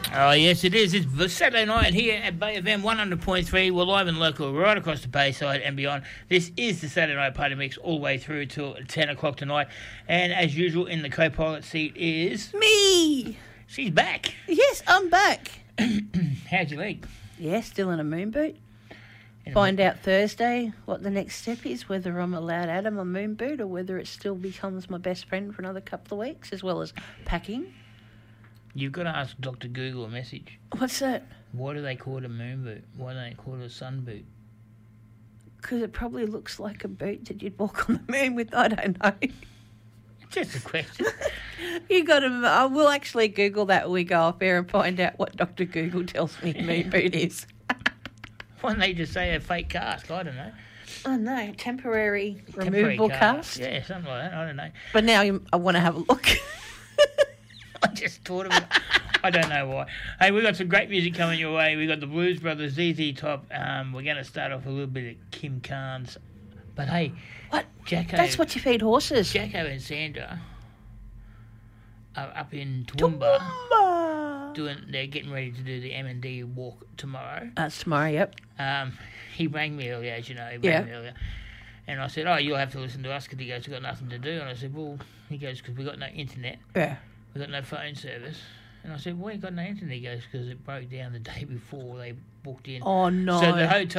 Oh, yes, it is. It's Saturday night here at Bay FM 100.3. We're live and local right across the Bayside and beyond. This is the Saturday Night Party Mix all the way through till 10 o'clock tonight. And as usual, in the co-pilot seat is... Me! She's back. Yes, I'm back. How's your leg? Yeah, still in a moon boot. Find out Thursday what the next step is, whether I'm allowed Adam a moon boot or whether it still becomes my best friend for another couple of weeks, as well as packing. You've got to ask Dr. Google a message. What's that? Why do they call it a moon boot? Why don't they call it a sun boot? Because it probably looks like a boot that you'd walk on the moon with. I don't know. Just a question. You got to. We'll actually Google that when we go off air and find out what Dr. Google tells me a moon boot is. Why don't they just say a fake cast? I don't know. Oh no, temporary removable cast. Yeah, something like that. I don't know. But now I want to have a look. I just thought of it. I don't know why. Hey, we've got some great music coming your way. We've got the Blues Brothers, ZZ Top. We're going to start off with a little bit of Kim Carnes. But hey, what? Jacko. That's what you feed horses. Jacko and Sandra are up in Toowoomba. They're getting ready to do the M&D walk tomorrow. That's tomorrow, yep. He rang me earlier, as you know. Me earlier. And I said, you'll have to listen to us because he goes, we've got nothing to do. And I said, well, he goes, because we've got no internet. Yeah. We've got no phone service. And I said, well, you got no internet? He goes, because it broke down the day before they booked in. Oh, no. So the hotel